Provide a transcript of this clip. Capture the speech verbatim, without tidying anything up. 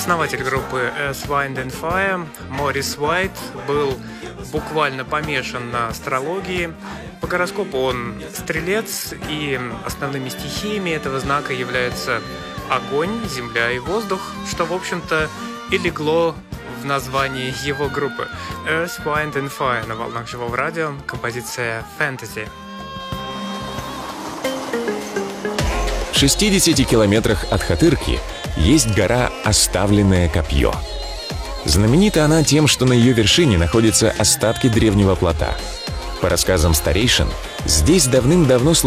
Основатель группы Earth, Wind and Fire Морис Уайт был буквально помешан на астрологии. По гороскопу он стрелец, и основными стихиями этого знака являются огонь, земля и воздух, что, в общем-то, и легло в названии его группы. Earth, Wind and Fire на волнах живого радио, композиция «Fantasy». В шестидесяти километрах от Хатырки есть гора Оставленное Копье. Знаменита она тем, что на ее вершине находятся остатки древнего плота. По рассказам старейшин, здесь давным-давно